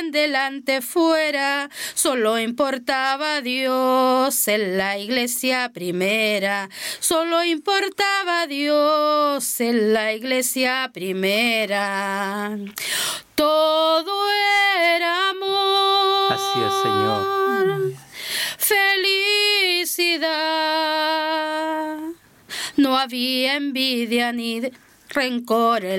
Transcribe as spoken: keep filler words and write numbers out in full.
delante fuera, solo importaba Dios en la iglesia primera, solo importaba Dios en la iglesia primera. Todo era amor. Así es, Señor. Felicidad. No había envidia ni rencor en